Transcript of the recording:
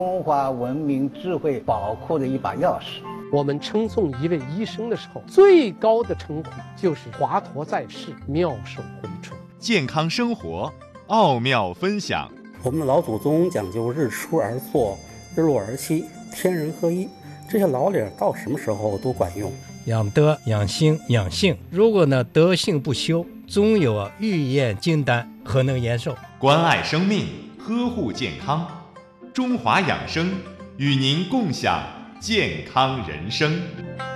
中华文明智慧宝库的一把钥匙。 我们称颂一位医生的时候，最高的称呼就是华佗在世，妙手回春。 健康生活奥妙分享。 我们的老祖宗讲究日出而作，日落而息，天人合一，这些老理到什么时候都管用。 养德、养心、养性，如果德性不修，终有欲验金丹，何能延寿？ 关爱生命，呵护健康，中华养生与您共享健康人生。